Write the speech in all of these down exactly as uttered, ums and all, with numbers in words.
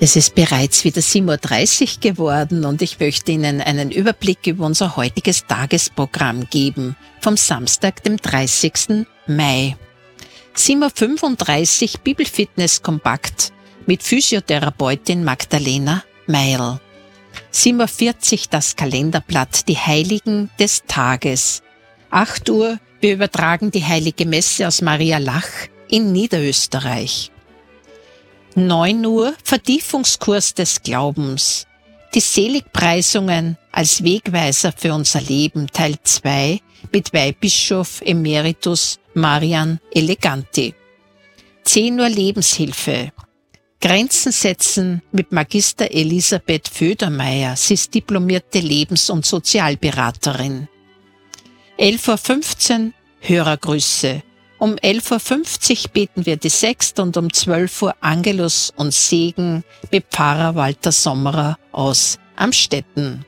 Es ist bereits wieder sieben Uhr dreißig geworden und ich möchte Ihnen einen Überblick über unser heutiges Tagesprogramm geben, vom Samstag, dem dreißigsten Mai. sieben Uhr fünfunddreißig Bibelfitness kompakt mit Physiotherapeutin Magdalena Meierl. sieben Uhr vierzig das Kalenderblatt, die Heiligen des Tages. acht Uhr, wir übertragen die Heilige Messe aus Maria Lach in Niederösterreich. neun Uhr, Vertiefungskurs des Glaubens. Die Seligpreisungen als Wegweiser für unser Leben, Teil zwei, mit Weihbischof Emeritus Marian Eleganti. zehn Uhr, Lebenshilfe. Grenzen setzen mit Magister Elisabeth Födermeier. Sie ist diplomierte Lebens- und Sozialberaterin. elf Uhr fünfzehn, Hörergrüße. Um elf Uhr fünfzig beten wir die Sext und um zwölf Uhr Angelus und Segen mit Pfarrer Walter Sommerer aus Amstetten.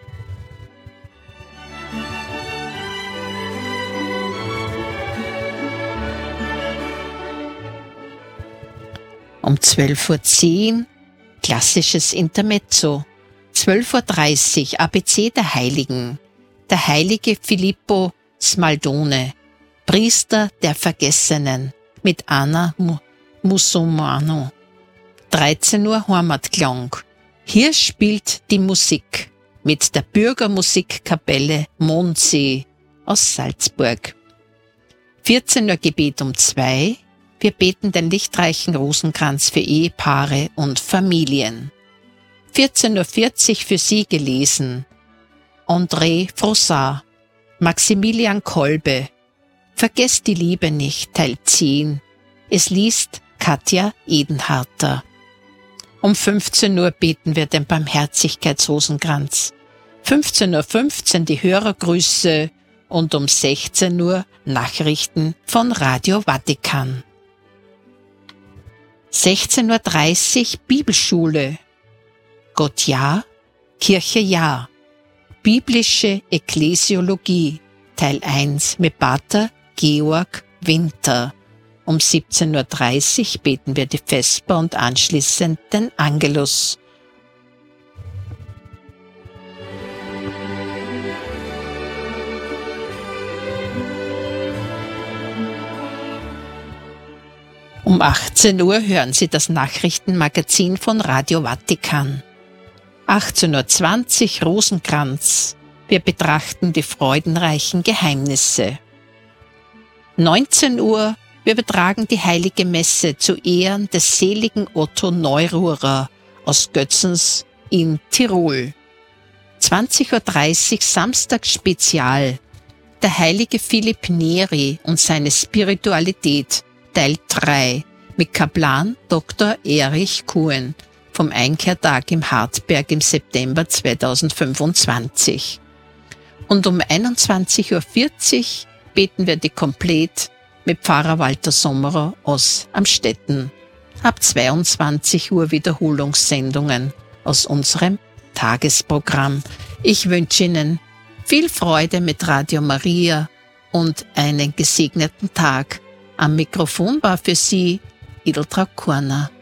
Um zwölf Uhr zehn klassisches Intermezzo. zwölf Uhr dreißig A B C der Heiligen. Der heilige Filippo Smaldone, Priester der Vergessenen, mit Anna Mussomano. dreizehn Uhr Heimatklang. Hier spielt die Musik mit der Bürgermusikkapelle Mondsee aus Salzburg. vierzehn Uhr Gebet um zwei. Wir beten den lichtreichen Rosenkranz für Ehepaare und Familien. vierzehn Uhr vierzig für Sie gelesen. André Frossard, Maximilian Kolbe, Vergesst die Liebe nicht, Teil zehn. Es liest Katja Edenharter. Um fünfzehn Uhr beten wir den Barmherzigkeitsrosenkranz. fünfzehn Uhr fünfzehn die Hörergrüße und um sechzehn Uhr Nachrichten von Radio Vatikan. sechzehn Uhr dreißig Bibelschule. Gott ja, Kirche ja. Biblische Ekklesiologie, Teil eins mit Pater Georg Winter. Um siebzehn Uhr dreißig beten wir die Vesper und anschließend den Angelus. Um achtzehn Uhr hören Sie das Nachrichtenmagazin von Radio Vatikan. achtzehn Uhr zwanzig Rosenkranz. Wir betrachten die freudenreichen Geheimnisse. neunzehn Uhr, wir übertragen die Heilige Messe zu Ehren des seligen Otto Neururer aus Götzens in Tirol. zwanzig Uhr dreißig Samstagsspezial. Der heilige Philipp Neri und seine Spiritualität, Teil drei, mit Kaplan Doktor Erich Kuhn vom Einkehrtag im Hartberg im September zweitausendfünfundzwanzig. Und um einundzwanzig Uhr vierzig beten wir die Komplett mit Pfarrer Walter Sommerer aus Amstetten. Ab zweiundzwanzig Uhr Wiederholungssendungen aus unserem Tagesprogramm. Ich wünsche Ihnen viel Freude mit Radio Maria und einen gesegneten Tag. Am Mikrofon war für Sie Edeltraud Korner.